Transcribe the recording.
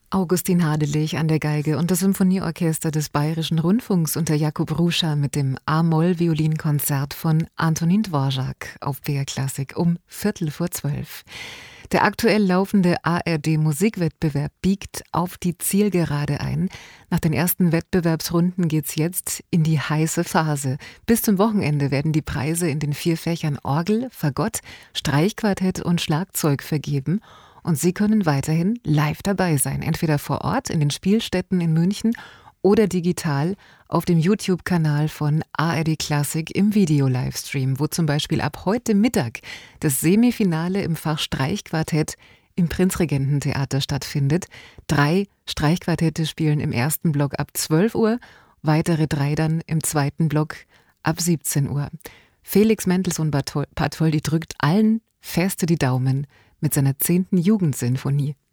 Augustin Hadelich an der Geige und das Symphonieorchester des Bayerischen Rundfunks unter Jakub Ruscha mit dem A-Moll-Violinkonzert von Antonin Dvorak auf BR Klassik um 11:45. Der aktuell laufende ARD-Musikwettbewerb biegt auf die Zielgerade ein. Nach den ersten Wettbewerbsrunden geht's jetzt in die heiße Phase. Bis zum Wochenende werden die Preise in den 4 Fächern Orgel, Fagott, Streichquartett und Schlagzeug vergeben. Und Sie können weiterhin live dabei sein, entweder vor Ort in den Spielstätten in München oder digital auf dem YouTube-Kanal von ARD Klassik im Video-Livestream, wo zum Beispiel ab heute Mittag das Semifinale im Fach Streichquartett im Prinzregententheater stattfindet. 3 Streichquartette spielen im ersten Block ab 12 Uhr, weitere 3 dann im zweiten Block ab 17 Uhr. Felix Mendelssohn Bartholdy drückt allen feste die Daumen mit seiner 10. Jugendsinfonie.